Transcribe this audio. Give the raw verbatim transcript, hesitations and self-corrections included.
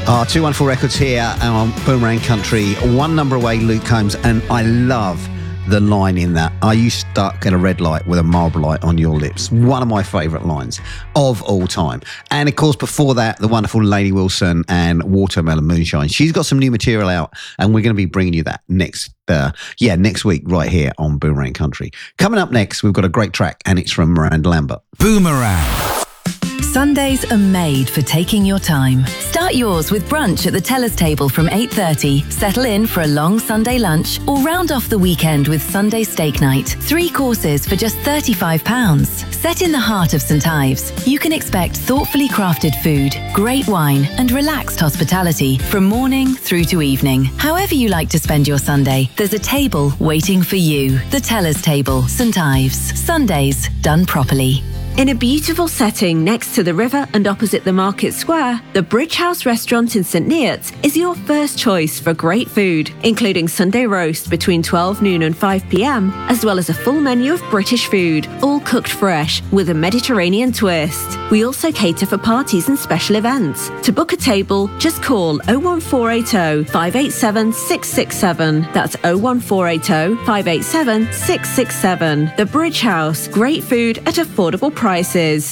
Ah, two one four Records here on Boomerang Country. One number away, Luke Combs, and I love the line in that. Are you stuck at a red light with a marble light on your lips? One of my favourite lines of all time. And of course, before that, the wonderful Lainey Wilson and Watermelon Moonshine. She's got some new material out, and we're going to be bringing you that next, uh, yeah, next week right here on Boomerang Country. Coming up next, we've got a great track, and it's from Miranda Lambert. Boomerang. Sundays are made for taking your time. Start yours with brunch at the Teller's Table from eight thirty. Settle in for a long Sunday lunch or round off the weekend with Sunday steak night. Three courses for just thirty-five pounds. Set in the heart of St Ives, you can expect thoughtfully crafted food, great wine and relaxed hospitality from morning through to evening. However you like to spend your Sunday, there's a table waiting for you. The Teller's Table, St Ives. Sundays done properly. In a beautiful setting next to the river and opposite the market square, the Bridge House restaurant in St Neots is your first choice for great food, including Sunday roast between twelve noon and five p m, as well as a full menu of British food, all cooked fresh with a Mediterranean twist. We also cater for parties and special events. To book a table, just call oh one four eight oh, five eight seven, six six seven. That's oh one four eight oh, five eight seven, six six seven. The Bridge House, great food at affordable prices.